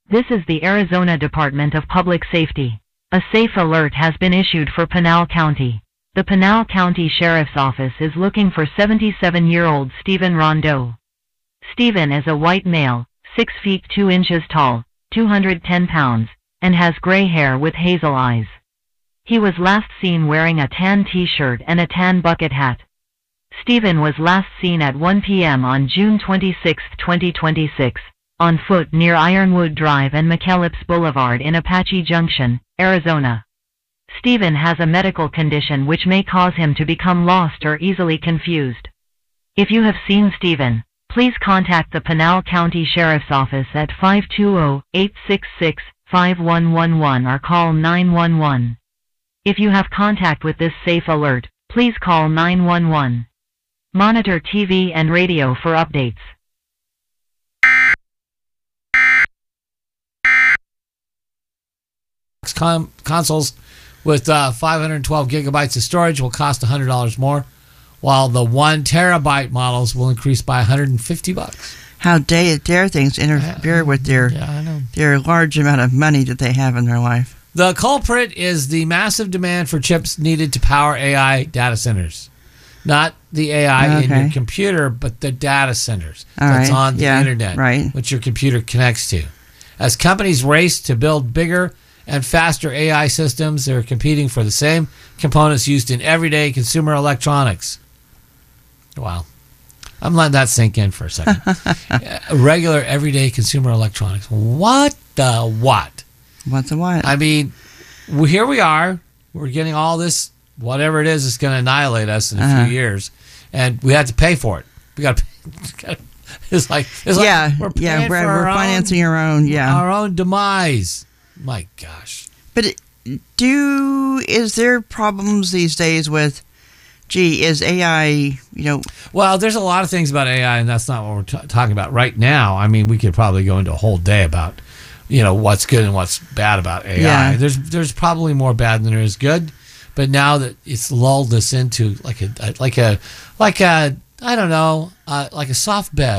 This is the Arizona Department of Public Safety. A safe alert has been issued for Pinal County. The Pinal County Sheriff's Office is looking for 77-year-old Stephen Rondeau. Stephen is a white male, 6 feet 2 inches tall, 210 pounds, and has gray hair with hazel eyes. He was last seen wearing a tan t-shirt and a tan bucket hat. Stephen was last seen at 1 p.m. on June 26, 2026, on foot near Ironwood Drive and McKellips Boulevard in Apache Junction, Arizona. Stephen has a medical condition which may cause him to become lost or easily confused. If you have seen Stephen, please contact the Pinal County Sheriff's Office at 520-866-5111 or call 911. If you have contact with this safe alert, please call 911. Monitor TV and radio for updates. Consoles with 512 gigabytes of storage will cost $100 more, while the 1 terabyte models will increase by $150. How dare things interfere with their large amount of money that they have in their life. The culprit is the massive demand for chips needed to power AI data centers. Not the AI in your computer, but the data centers that's on the internet, which your computer connects to. As companies race to build bigger and faster AI systems, they're competing for the same components used in everyday consumer electronics. Wow. I'm letting that sink in for a second. Regular, everyday consumer electronics. What the what? What the what? I mean, here we are. We're getting all this, whatever it is going to annihilate us in a few years, and we have to pay for it. We got to pay. It's like we're financing our own demise. My gosh. But is there problems these days with, is AI, Well, there's a lot of things about AI, and that's not what we're talking about right now. I mean, we could probably go into a whole day about, what's good and what's bad about AI. Yeah. There's probably more bad than there is good, but now that it's lulled us into like a I don't know, like a soft bed.